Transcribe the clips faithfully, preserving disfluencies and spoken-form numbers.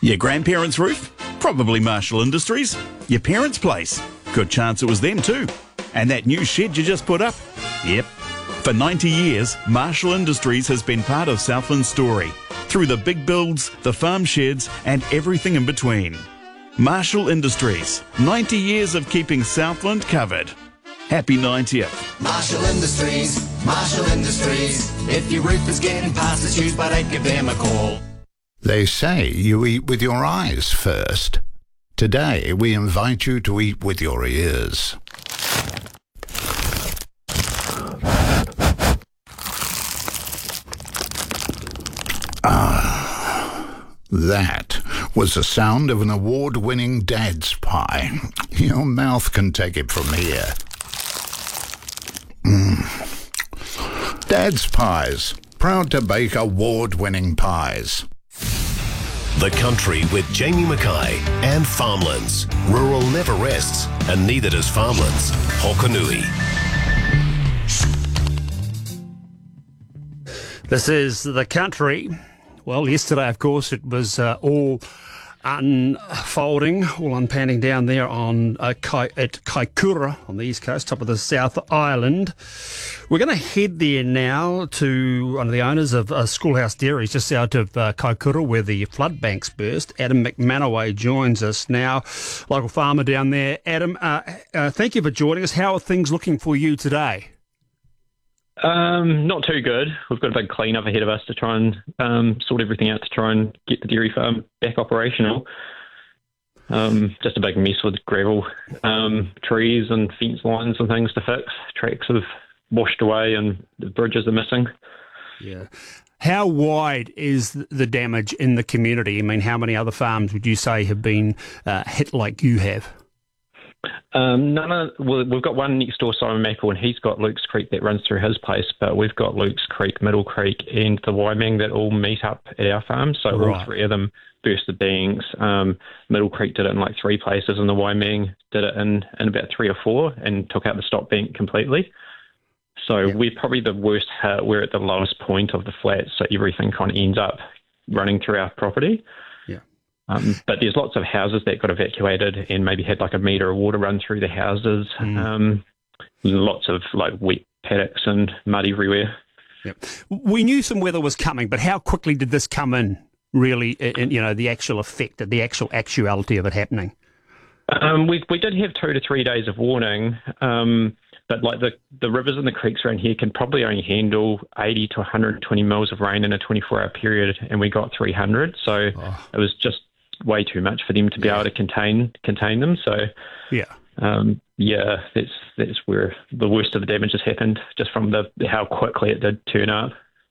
Your grandparents' roof? Probably Marshall Industries. Your parents' place? Good chance it was them too. And that new shed you just put up? Yep. For ninety years, Marshall Industries has been part of Southland's story, through the big builds, the farm sheds, and everything in between. Marshall Industries, ninety years of keeping Southland covered. Happy ninetieth. Marshall Industries, Marshall Industries. If your roof is getting past its use, but I'd give them a call. They say you eat with your eyes first. Today, we invite you to eat with your ears. Ah, that was the sound of an award-winning Dad's pie. Your mouth can take it from here. Mm. Dad's Pies, proud to bake award-winning pies. The Country with Jamie Mackay and Farmlands. Rural never rests, and neither does Farmlands. Hokanui. This is The Country. Well, yesterday, of course, it was uh, all unfolding, all unpanning down there on uh, Kai, at Kaikoura on the east coast, top of the South Island. We're going to head there now to one of the owners of uh, Schoolhouse Dairies, just out of uh, Kaikoura, where the flood banks burst. Adam McManaway joins us now, local farmer down there. Adam, uh, uh, thank you for joining us. How are things looking for you today? Um, not too good. We've got a big clean-up ahead of us to try and um, sort everything out to try and get the dairy farm back operational. Um, just a big mess with gravel, um, trees and fence lines and things to fix. Tracks have washed away and the bridges are missing. Yeah. How wide is the damage in the community? I mean, how many other farms would you say have been uh, hit like you have? Um, none of, well, we've got one next door, Simon Mackle, and he's got Luke's Creek that runs through his place, but we've got Luke's Creek, Middle Creek, and the Waiming that all meet up at our farm. So right. All three of them burst the banks. Um, Middle Creek did it in like three places, and the Waiming did it in, in about three or four and took out the stop bank completely. So yeah. We're probably the worst hit. We're at the lowest point of the flat, so everything kind of ends up running through our property. Um, but there's lots of houses that got evacuated and maybe had like a metre of water run through the houses. Mm. Um, lots of like wet paddocks and mud everywhere. Yep. We knew some weather was coming, but how quickly did this come in, really, in, you know, the actual effect, the actual actuality of it happening? Um, we we did have two to three days of warning, um, but like the, the rivers and the creeks around here can probably only handle eighty to one hundred twenty mils of rain in a twenty-four hour period, and we got three hundred. So oh. It was just way too much for them to be yeah. able to contain contain them. So yeah, um, yeah, that's that's where the worst of the damage has happened, just from the how quickly it did turn up.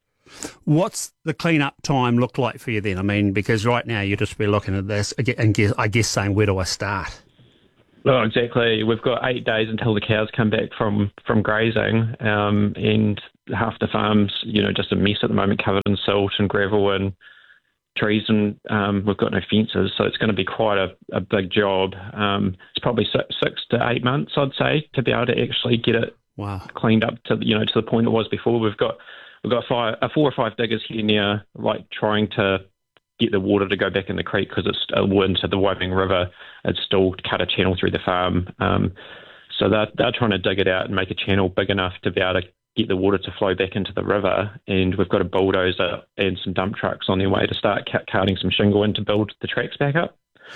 What's the clean-up time look like for you then? I mean, because right now you just be looking at this and guess, I guess saying, where do I start? Oh, exactly. We've got eight days until the cows come back from from grazing, um, and half the farm's, you know, just a mess at the moment, covered in silt and gravel and trees, and um, we've got no fences, so it's going to be quite a, a big job. Um, it's probably six, six to eight months, I'd say, to be able to actually get it wow. cleaned up to you know to the point it was before. We've got we've got five, uh, four or five diggers here now, like trying to get the water to go back in the creek because it's uh, into the Waiming River. It's still cut a channel through the farm, um, so they're they're trying to dig it out and make a channel big enough to be able to get the water to flow back into the river, and we've got a bulldozer and some dump trucks on their way to start carting some shingle in to build the tracks back up.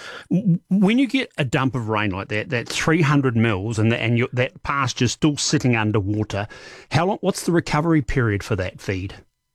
When you get a dump of rain like that, that three hundred mils, and, the, and you, that pasture's still sitting underwater, how long? What's the recovery period for that feed?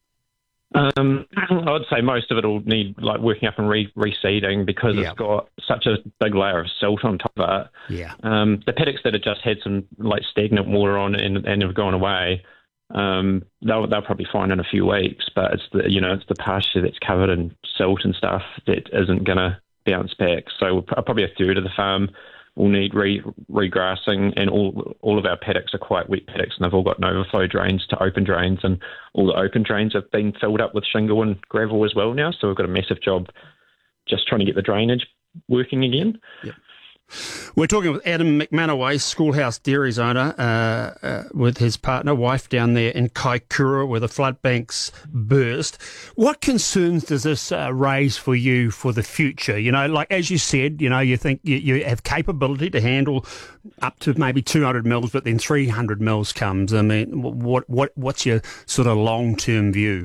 Um, I would say most of it will need like working up and re- reseeding because yeah. it's got such a big layer of silt on top of it. Yeah. Um, the paddocks that have just had some like stagnant water on and, and have gone away, um, they'll they'll probably find in a few weeks. But it's the you know it's the pasture that's covered in silt and stuff that isn't going to bounce back. So probably a third of the farm will need re regrassing, and all all of our paddocks are quite wet paddocks, and they've all got an overflow drains to open drains, and all the open drains have been filled up with shingle and gravel as well now. So we've got a massive job just trying to get the drainage working again. Yep. We're talking with Adam McManaway, Schoolhouse Dairies owner, uh, uh, with his partner, wife down there in Kaikoura where the flood banks burst. What concerns does this uh, raise for you for the future? You know, like as you said, you know, you think you, you have capability to handle up to maybe two hundred mils, but then three hundred mils comes. I mean, what what what's your sort of long-term view?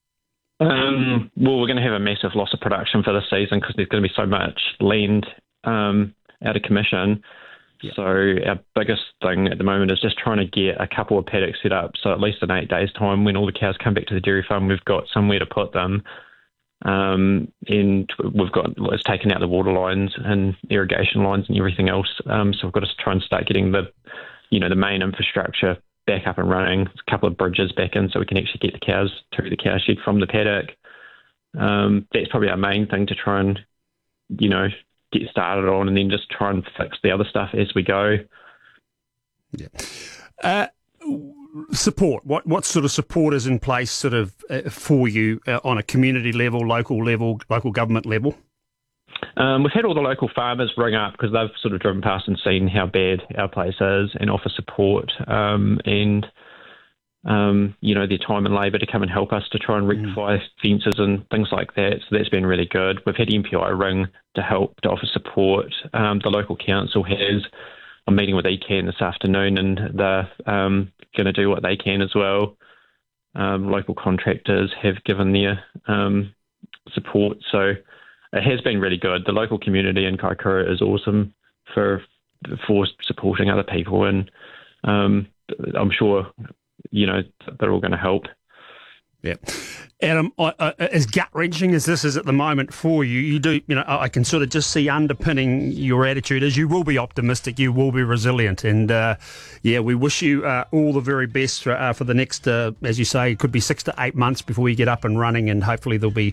Um, well, we're going to have a massive loss of production for this season because there's going to be so much land um, out of commission. Yeah. So our biggest thing at the moment is just trying to get a couple of paddocks set up. So at least in eight days' time, when all the cows come back to the dairy farm, we've got somewhere to put them. Um, and we've got it's taken out the water lines and irrigation lines and everything else. Um, so we've got to try and start getting the, you know, the main infrastructure back up and running. A couple of bridges back in so we can actually get the cows to the cow shed from the paddock. Um, that's probably our main thing to try and, you know, get started on, and then just try and fix the other stuff as we go. Yeah. Uh, support. What what sort of support is in place, sort of uh, for you uh, on a community level, local level, local government level? Um, we've had all the local farmers ring up because they've sort of driven past and seen how bad our place is and offer support um, and, um, you know, their time and labour to come and help us to try and rectify mm. fences and things like that. So that's been really good. We've had M P I ring to help, to offer support. Um, the local council has. I'm meeting with E C A N this afternoon and they're um, going to do what they can as well. Um, local contractors have given their um, support. So it has been really good. The local community in Kaikoura is awesome for for supporting other people, and um, I'm sure, you know, they're all going to help. Yeah. Adam, I, I, as gut-wrenching as this is at the moment for you, you do, you know, I can sort of just see underpinning your attitude as you will be optimistic, you will be resilient, and uh, yeah, we wish you uh, all the very best for, uh, for the next, uh, as you say, it could be six to eight months before you get up and running, and hopefully there'll be,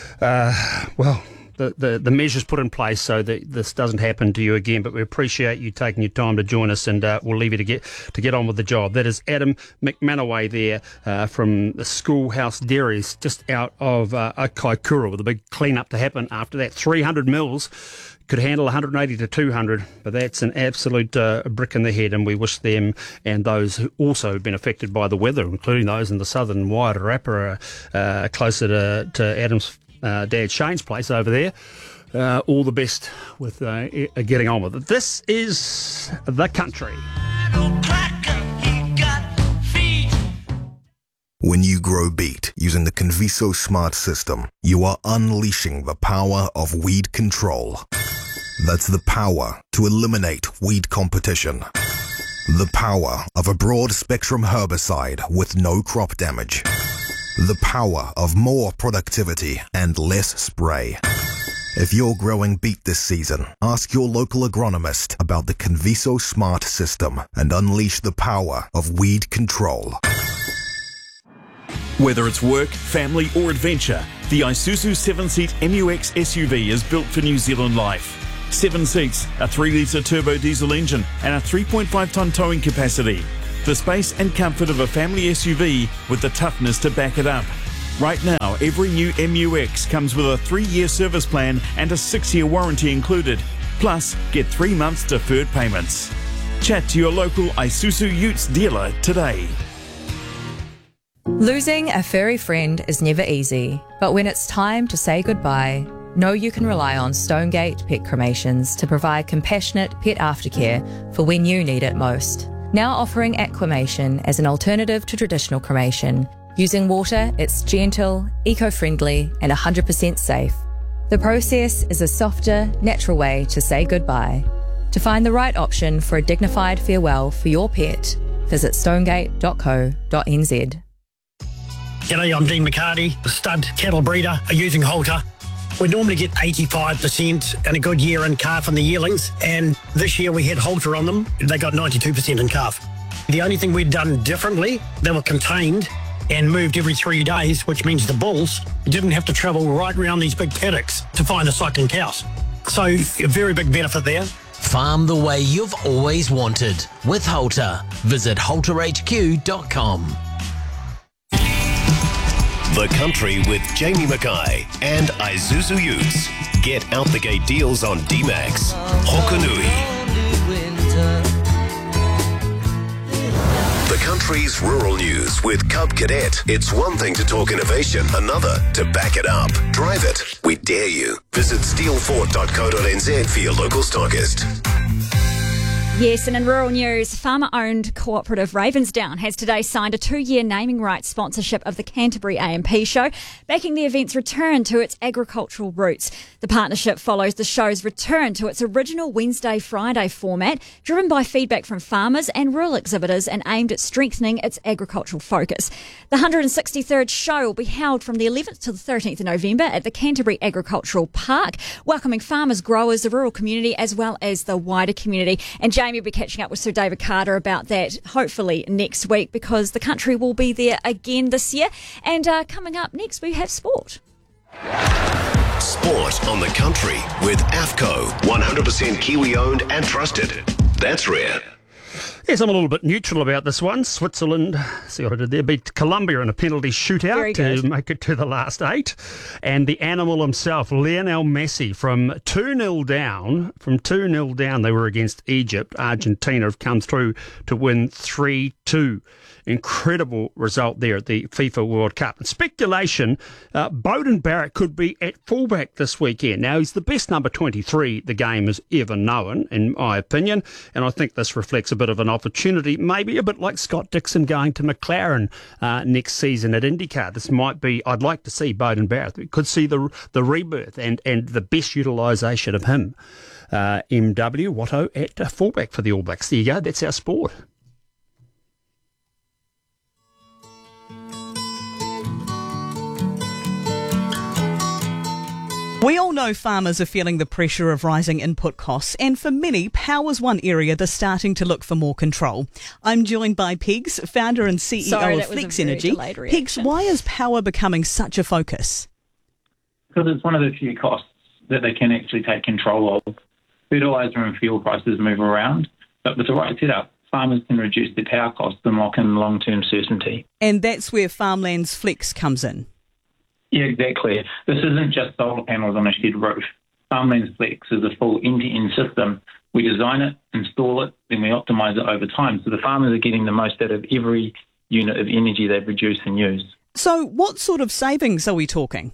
uh, well, The, the, the measures put in place so that this doesn't happen to you again. But we appreciate you taking your time to join us, and uh, we'll leave you to get to get on with the job. That is Adam McManaway there uh, from the Schoolhouse Dairies, just out of uh, Kaikoura, with a big clean-up to happen after that. three hundred mils could handle one hundred eighty to two hundred, but that's an absolute uh, brick in the head, and we wish them and those who also have been affected by the weather, including those in the southern Wairarapa, uh, closer to, to Adam's Uh, Dad Shane's place over there. Uh, all the best with uh, getting on with it. This is The Country. When you grow beet using the Conviso Smart System, you are unleashing the power of weed control. That's the power to eliminate weed competition. The power of a broad-spectrum herbicide with no crop damage. The power of more productivity and less spray. If you're growing beet this season, ask your local agronomist about the Conviso Smart System and unleash the power of weed control. Whether it's work, family or adventure, the Isuzu seven-seat M U X S U V is built for New Zealand life. Seven seats, a three litre turbo diesel engine and a three point five tonne towing capacity. The space and comfort of a family S U V with the toughness to back it up. Right now, every new M U X comes with a three-year service plan and a six-year warranty included. Plus, get three months deferred payments. Chat to your local Isuzu Utes dealer today. Losing a furry friend is never easy, but when it's time to say goodbye, know you can rely on Stonegate Pet Cremations to provide compassionate pet aftercare for when you need it most. Now offering aquamation as an alternative to traditional cremation. Using water, it's gentle, eco-friendly and one hundred percent safe. The process is a softer, natural way to say goodbye. To find the right option for a dignified farewell for your pet, visit stonegate dot co dot n z. G'day, I'm Dean McCarty, the stud cattle breeder using Halter. We normally get eighty-five percent in a good year in calf and the yearlings, and this year we had Halter on them. They got ninety-two percent in calf. The only thing we'd done differently, they were contained and moved every three days, which means the bulls didn't have to travel right around these big paddocks to find the cycling cows. So a very big benefit there. Farm the way you've always wanted with Halter. Visit halter h q dot com. The Country with Jamie Mackay and Isuzu Utes. Get out the gate deals on D-Max. Hokanui. The country's rural news with Cub Cadet. It's one thing to talk innovation, another to back it up. Drive it. We dare you. Visit steel fort dot co dot n z for your local stockist. Yes, and in rural news, farmer-owned cooperative Ravensdown has today signed a two-year naming rights sponsorship of the Canterbury A M P show, backing the event's return to its agricultural roots. The partnership follows the show's return to its original Wednesday-Friday format, driven by feedback from farmers and rural exhibitors and aimed at strengthening its agricultural focus. The one hundred sixty-third show will be held from the eleventh to the thirteenth of November at the Canterbury Agricultural Park, welcoming farmers, growers, the rural community as well as the wider community. And Jamie will be catching up with Sir David Carter about that hopefully next week, because the country will be there again this year. And uh, coming up next, we have sport. Sport on the country with AFCO. one hundred percent Kiwi owned and trusted. That's rare. Yes, I'm a little bit neutral about this one. Switzerland, see what I did there, beat Colombia in a penalty shootout to make it to the last eight. And the animal himself, Lionel Messi, from two nil down, from two nil down, they were against Egypt. Argentina have come through to win three two. Incredible result there at the FIFA World Cup. And speculation, uh, Beauden Barrett could be at fullback this weekend. Now, he's the best number twenty-three the game has ever known, in my opinion, and I think this reflects a bit of an opportunity, maybe a bit like Scott Dixon going to McLaren uh, next season at IndyCar. This might be, I'd like to see Beauden Barrett. We could see the the rebirth and, and the best utilisation of him. Uh, M W, Watto at uh, fullback for the All Blacks. There you go, that's our sport. We all know farmers are feeling the pressure of rising input costs, and for many, power's one area they're starting to look for more control. I'm joined by Pegs, founder and C E O Sorry, of that was Flex a very Energy. delayed reaction. Pegs, why is power becoming such a focus? Because it's one of the few costs that they can actually take control of. Fertiliser and fuel prices move around, but with the right setup, farmers can reduce their power costs and lock in long-term certainty. And that's where Farmlands Flex comes in. Yeah, exactly. This isn't just solar panels on a shed roof. Farmlands Flex is a full end-to-end system. We design it, install it, then we optimise it over time. So the farmers are getting the most out of every unit of energy they produce and use. So what sort of savings are we talking?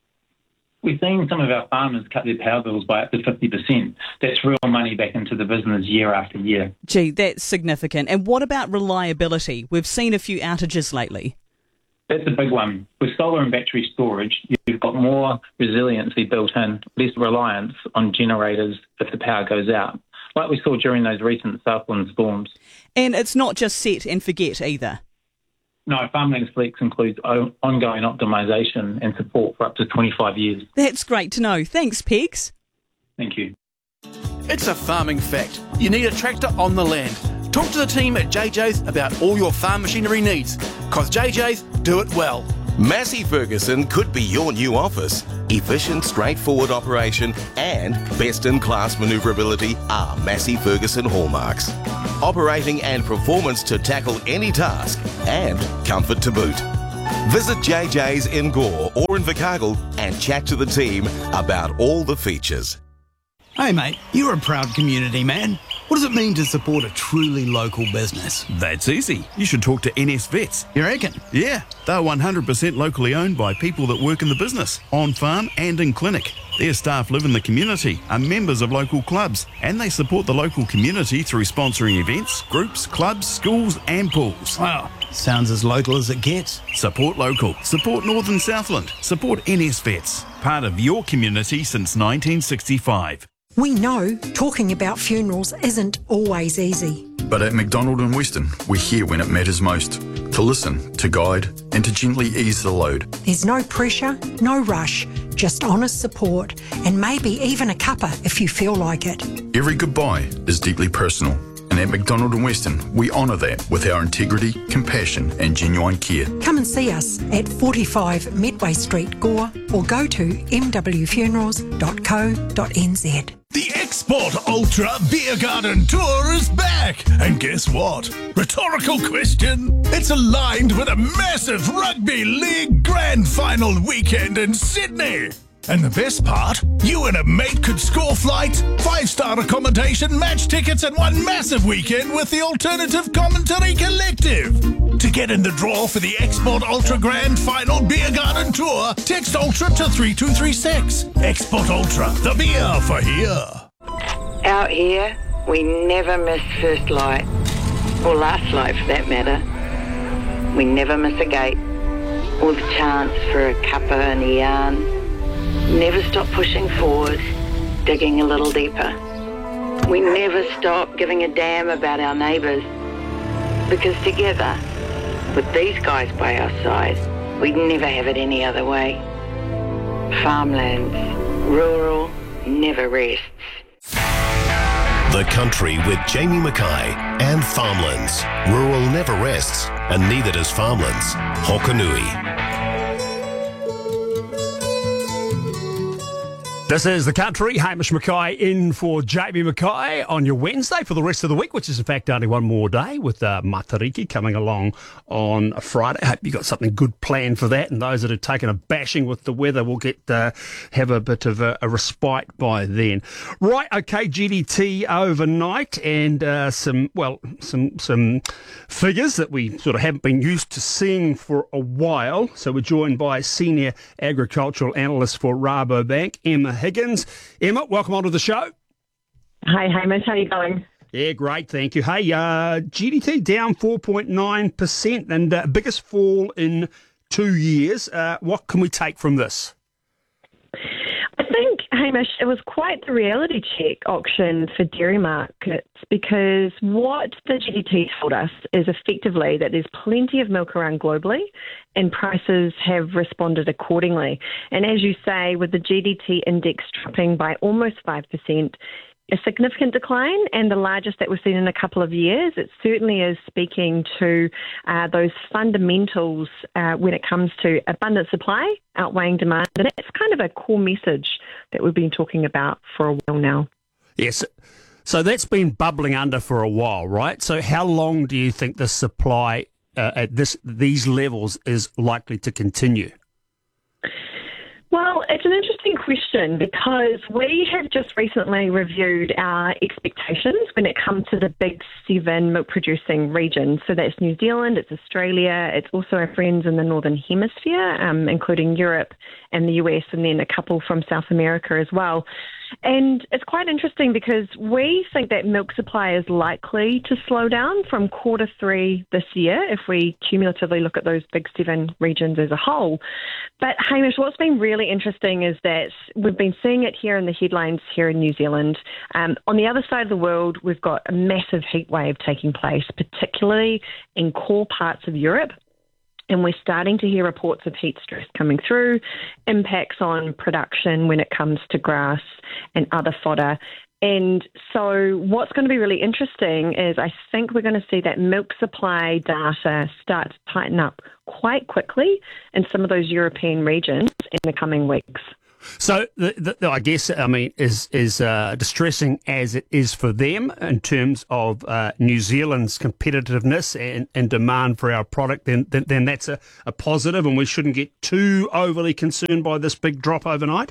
We're seeing some of our farmers cut their power bills by up to fifty percent. That's real money back into the business year after year. Gee, that's significant. And what about reliability? We've seen a few outages lately. That's a big one. With solar and battery storage, you've got more resiliency built in, less reliance on generators if the power goes out, like we saw during those recent Southland storms. And it's not just set and forget either. No, Farmlands Flex includes ongoing optimisation and support for up to twenty-five years. That's great to know. Thanks, Pegs. Thank you. It's a farming fact. You need a tractor on the land. Talk to the team at J J's about all your farm machinery needs, because J J's do it well. Massey Ferguson could be your new office. Efficient, straightforward operation and best-in-class manoeuvrability are Massey Ferguson hallmarks. Operating and performance to tackle any task, and comfort to boot. Visit J J's in Gore or in Invercargill and chat to the team about all the features. Hey mate, you're a proud community man. What does it mean to support a truly local business? That's easy. You should talk to N S Vets. You reckon? Yeah, they're one hundred percent locally owned by people that work in the business, on farm and in clinic. Their staff live in the community, are members of local clubs, and they support the local community through sponsoring events, groups, clubs, schools and pools. Wow, sounds as local as it gets. Support local. Support Northern Southland. Support N S Vets. Part of your community since nineteen sixty-five. We know talking about funerals isn't always easy. But at McDonald and Western, we're here when it matters most. To listen, to guide, and to gently ease the load. There's no pressure, no rush, just honest support, and maybe even a cuppa if you feel like it. Every goodbye is deeply personal. And at McDonald and Western, we honour that with our integrity, compassion and genuine care. Come and see us at forty-five Medway Street, Gore, or go to m w funerals dot co dot n z. The Export Ultra Beer Garden Tour is back! And guess what? Rhetorical question. It's aligned with a massive Rugby League Grand Final weekend in Sydney. And the best part, you and a mate could score flight, five-star accommodation, match tickets and one massive weekend with the Alternative Commentary Collective. To get in the draw for the Export Ultra Grand Final Beer Garden Tour, text Ultra to three two three six. Export Ultra, the beer for here. Out here, we never miss first light, or last light for that matter. We never miss a gate, or the chance for a cuppa and a yarn. Never stop pushing forward, digging a little deeper. We never stop giving a damn about our neighbours, because together, with these guys by our side, we'd never have it any other way. Farmlands, rural, never rests. The Country with Jamie Mackay and Farmlands. Rural never rests, and neither does Farmlands. Hokanui. This is The Country. Hamish Mackay in for Jamie Mackay on your Wednesday for the rest of the week, which is in fact only one more day, with uh, Matariki coming along on a Friday. I hope you got something good planned for that, and those that have taken a bashing with the weather will get uh, have a bit of a, a respite by then. Right, okay, G D T overnight, and uh, some, well, some some figures that we sort of haven't been used to seeing for a while. So we're joined by Senior Agricultural Analyst for Rabobank, Emma Higgins. Emma, welcome onto the show. Hi, Hamish. How are you going? Yeah, great, thank you. Hey, uh, G D T down four point nine percent and uh, biggest fall in two years. Uh, what can we take from this? I think, Hamish, it was quite the reality check auction for dairy markets, because what the G D T told us is effectively that there's plenty of milk around globally and prices have responded accordingly. And as you say, with the G D T index dropping by almost five percent, a significant decline and the largest that we've seen in a couple of years, it certainly is speaking to uh, those fundamentals uh, when it comes to abundant supply outweighing demand. And it's kind of a core message that we've been talking about for a while now. Yes. So that's been bubbling under for a while, right? So how long do you think the supply uh, at this these levels is likely to continue? Well, it's an interesting question, because we have just recently reviewed our expectations when it comes to the big seven milk producing regions. So that's New Zealand, it's Australia, it's also our friends in the Northern Hemisphere, um, including Europe and the U S, and then a couple from South America as well. And it's quite interesting because we think that milk supply is likely to slow down from quarter three this year if we cumulatively look at those big seven regions as a whole. But Hamish, what's been really interesting is that we've been seeing it here in the headlines here in New Zealand. Um, on the other side of the world, we've got a massive heat wave taking place, particularly in core parts of Europe. And we're starting to hear reports of heat stress coming through, impacts on production when it comes to grass and other fodder. And so what's going to be really interesting is I think we're going to see that milk supply data start to tighten up quite quickly in some of those European regions in the coming weeks. So, the, the, I guess, I mean, is is uh, distressing as it is for them in terms of uh, New Zealand's competitiveness and, and demand for our product, then then, then that's a, a positive, and we shouldn't get too overly concerned by this big drop overnight?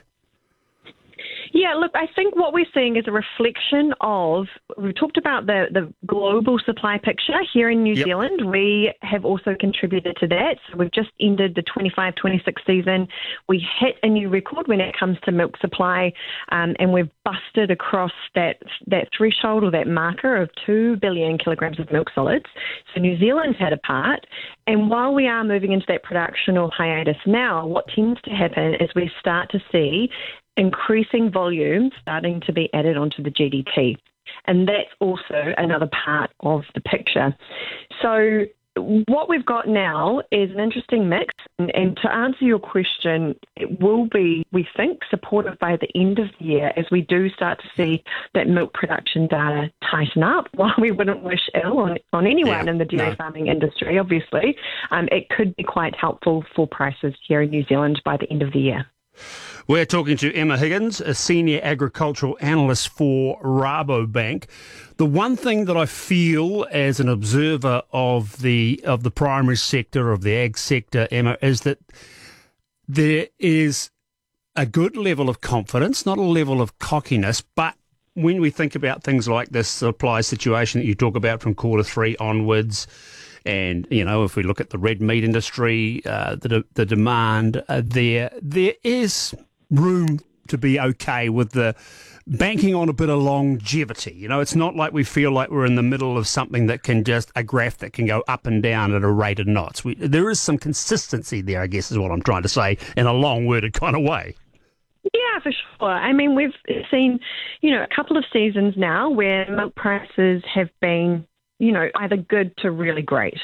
Yeah, look, I think what we're seeing is a reflection of, we've talked about the, the global supply picture here in New yep. Zealand. We have also contributed to that. So we've just ended the twenty-five twenty-six season. We hit a new record when it comes to milk supply, um, and we've busted across that, that threshold or that marker of two billion kilograms of milk solids. So New Zealand's had a part. And while we are moving into that productional hiatus now, what tends to happen is we start to see increasing volume starting to be added onto the G D T. And that's also another part of the picture. So what we've got now is an interesting mix. And, and to answer your question, it will be, we think, supported by the end of the year as we do start to see that milk production data tighten up. While we wouldn't wish ill on, on anyone yeah, in the dairy no. farming industry, obviously, um, it could be quite helpful for prices here in New Zealand by the end of the year. We're talking to Emma Higgins, a Senior Agricultural Analyst for Rabobank. The one thing that I feel as an observer of the of the primary sector, of the ag sector, Emma, is that there is a good level of confidence, not a level of cockiness, but when we think about things like this supply situation that you talk about from quarter three onwards, and, you know, if we look at the red meat industry, uh, the, de- the demand uh, there, there is room to be okay with the banking on a bit of longevity. You know, it's not like we feel like we're in the middle of something that can just, a graph that can go up and down at a rate of knots. We, there is some consistency there, I guess is what I'm trying to say, in a long-worded kind of way. Yeah, for sure. I mean, we've seen, you know, a couple of seasons now where milk prices have been, you know, either good to really great.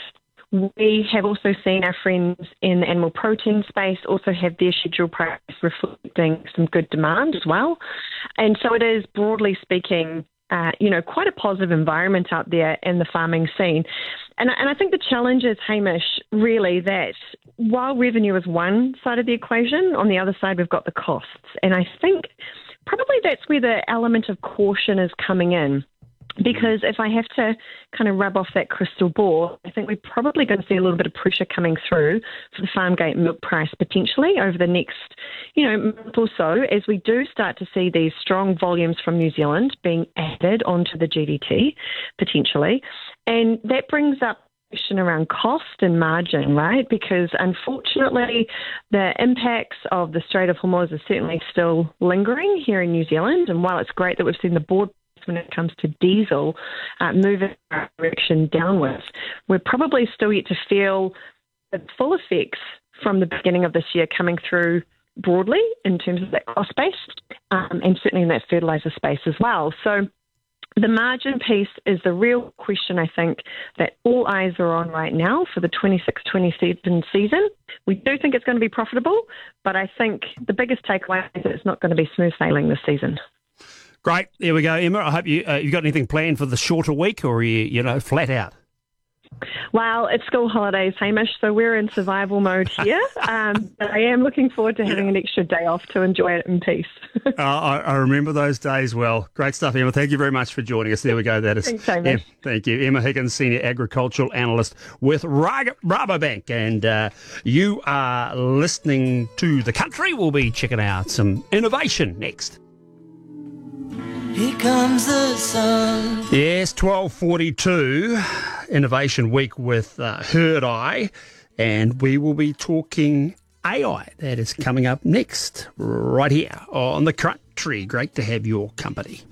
We have also seen our friends in the animal protein space also have their schedule price reflecting some good demand as well. And so it is, broadly speaking, uh, you know, quite a positive environment out there in the farming scene. And, and I think the challenge is, Hamish, really that while revenue is one side of the equation, on the other side we've got the costs. And I think probably that's where the element of caution is coming in. Because if I have to kind of rub off that crystal ball, I think we're probably going to see a little bit of pressure coming through for the farm gate milk price potentially over the next, you know, month or so, as we do start to see these strong volumes from New Zealand being added onto the G D T potentially. And that brings up a question around cost and margin, right? Because unfortunately, the impacts of the Strait of Hormuz are certainly still lingering here in New Zealand. And while it's great that we've seen the board when it comes to diesel uh, moving in our direction downwards, we're probably still yet to feel the full effects from the beginning of this year coming through broadly in terms of that cost base, um, and certainly in that fertiliser space as well. So the margin piece is the real question, I think, that all eyes are on right now for the twenty-six twenty-seven season. We do think it's going to be profitable, but I think the biggest takeaway is that it's not going to be smooth sailing this season. Great. There we go, Emma. I hope you uh, you got anything planned for the shorter week, or are you, you know, flat out? Well, it's school holidays, Hamish, so we're in survival mode here. um, but I am looking forward to having an extra day off to enjoy it in peace. uh, I, I remember those days well. Great stuff, Emma. Thank you very much for joining us. There we go. That is. Thanks, Hamish. Em, thank you. Emma Higgins, Senior Agricultural Analyst with Rabobank. And uh, you are listening to The Country. We'll be checking out some innovation next. Here comes the sun. Yes, twelve forty-two, Innovation Week with uh, Herd Eye, and we will be talking A I. That is coming up next, right here on The Country. Great to have your company.